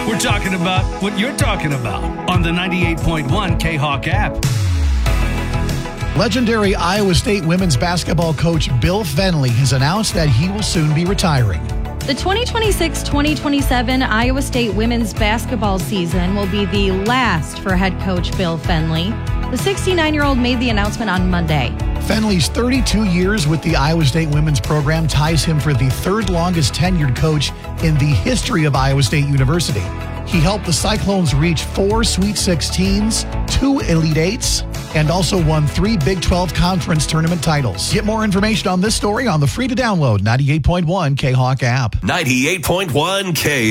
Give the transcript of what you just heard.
We're talking about what you're talking about on the 98.1 K-Hawk app. Legendary Iowa State women's basketball coach Bill Fennelly has announced that he will soon be retiring. The 2026-2027 Iowa State women's basketball season will be the last for head coach Bill Fennelly. The 69-year-old made the announcement on Monday. Fennelly's 32 years with the Iowa State women's program ties him for the third longest tenured coach in the history of Iowa State University. He helped the Cyclones reach 4 Sweet 16s, 2 Elite Eights, and also won 3 Big 12 Conference tournament titles. Get more information on this story on the free-to-download 98.1 K-Hawk app. 98.1 K.